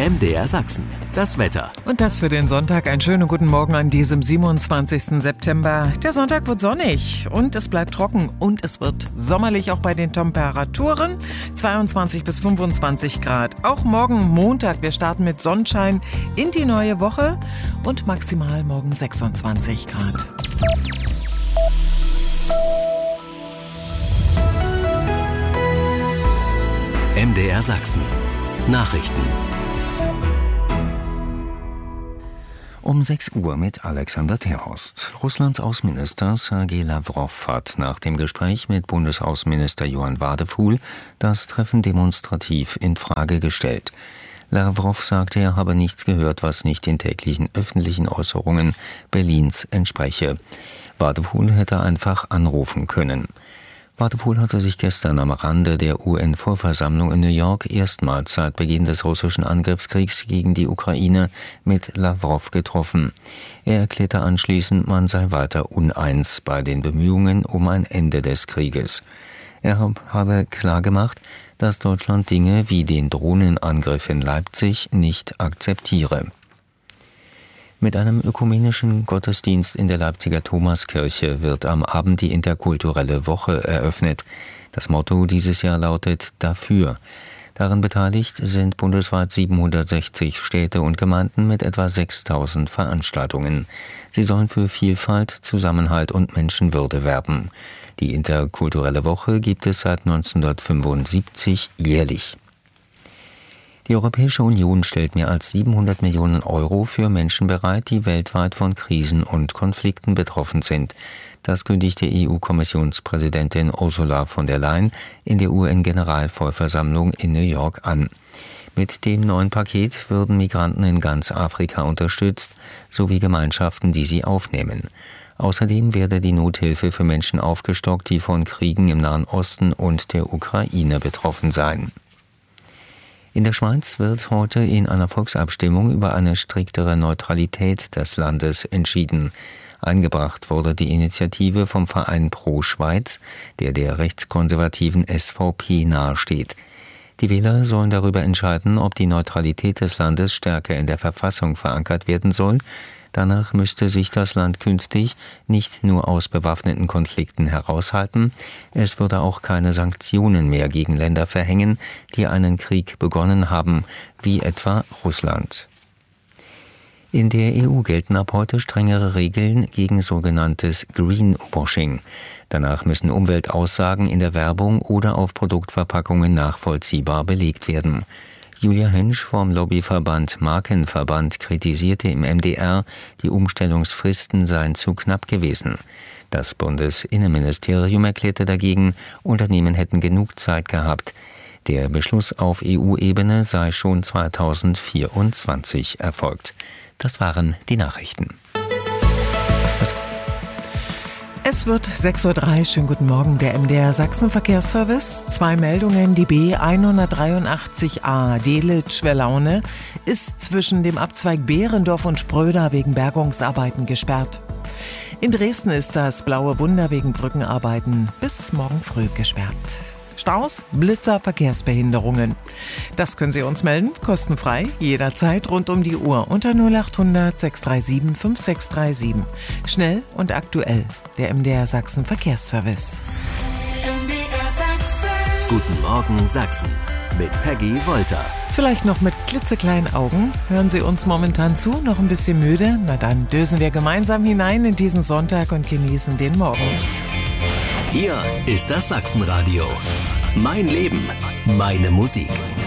MDR Sachsen, das Wetter. Und das für den Sonntag. Einen schönen guten Morgen an diesem 27. September. Der Sonntag wird sonnig und es bleibt trocken und es wird sommerlich auch bei den Temperaturen. 22 bis 25 Grad. Auch morgen Montag. Wir starten mit Sonnenschein in die neue Woche und maximal morgen 26 Grad. MDR Sachsen. Nachrichten. Um 6 Uhr mit Alexander Terhorst. Russlands Außenminister Sergei Lavrov hat nach dem Gespräch mit Bundesaußenminister Johann Wadephul das Treffen demonstrativ in Frage gestellt. Lavrov sagte, er habe nichts gehört, was nicht den täglichen öffentlichen Äußerungen Berlins entspreche. Wadephul hätte einfach anrufen können. Wadephul hatte sich gestern am Rande der UN-Vollversammlung in New York erstmals seit Beginn des russischen Angriffskriegs gegen die Ukraine mit Lavrov getroffen. Er erklärte anschließend, man sei weiter uneins bei den Bemühungen um ein Ende des Krieges. Er habe klargemacht, dass Deutschland Dinge wie den Drohnenangriff in Leipzig nicht akzeptiere. Mit einem ökumenischen Gottesdienst in der Leipziger Thomaskirche wird am Abend die interkulturelle Woche eröffnet. Das Motto dieses Jahr lautet »Dafür«. Daran beteiligt sind bundesweit 760 Städte und Gemeinden mit etwa 6.000 Veranstaltungen. Sie sollen für Vielfalt, Zusammenhalt und Menschenwürde werben. Die interkulturelle Woche gibt es seit 1975 jährlich. Die Europäische Union stellt mehr als 700 Millionen Euro für Menschen bereit, die weltweit von Krisen und Konflikten betroffen sind. Das kündigte EU-Kommissionspräsidentin Ursula von der Leyen in der UN-Generalvollversammlung in New York an. Mit dem neuen Paket würden Migranten in ganz Afrika unterstützt, sowie Gemeinschaften, die sie aufnehmen. Außerdem werde die Nothilfe für Menschen aufgestockt, die von Kriegen im Nahen Osten und der Ukraine betroffen seien. In der Schweiz wird heute in einer Volksabstimmung über eine striktere Neutralität des Landes entschieden. Eingebracht wurde die Initiative vom Verein Pro Schweiz, der rechtskonservativen SVP nahesteht. Die Wähler sollen darüber entscheiden, ob die Neutralität des Landes stärker in der Verfassung verankert werden soll. Danach müsste sich das Land künftig nicht nur aus bewaffneten Konflikten heraushalten, es würde auch keine Sanktionen mehr gegen Länder verhängen, die einen Krieg begonnen haben, wie etwa Russland. In der EU gelten ab heute strengere Regeln gegen sogenanntes Greenwashing. Danach müssen Umweltaussagen in der Werbung oder auf Produktverpackungen nachvollziehbar belegt werden. Julia Hensch vom Lobbyverband Markenverband kritisierte im MDR, die Umstellungsfristen seien zu knapp gewesen. Das Bundesinnenministerium erklärte dagegen, Unternehmen hätten genug Zeit gehabt. Der Beschluss auf EU-Ebene sei schon 2024 erfolgt. Das waren die Nachrichten. Es wird 6.03 Uhr. Schönen guten Morgen, der MDR Sachsen-Verkehrsservice. 2 Meldungen. Die B183a Delitzsch-Welaune ist zwischen dem Abzweig Behrendorf und Spröder wegen Bergungsarbeiten gesperrt. In Dresden ist das Blaue Wunder wegen Brückenarbeiten bis morgen früh gesperrt. Staus, Blitzer, Verkehrsbehinderungen. Das können Sie uns melden, kostenfrei, jederzeit rund um die Uhr unter 0800 637 5637. Schnell und aktuell, der MDR Sachsen Verkehrsservice. MDR Sachsen. Guten Morgen Sachsen mit Peggy Wolter. Vielleicht noch mit klitzekleinen Augen. Hören Sie uns momentan zu, noch ein bisschen müde? Na dann dösen wir gemeinsam hinein in diesen Sonntag und genießen den Morgen. Hier ist das Sachsenradio. Mein Leben, meine Musik.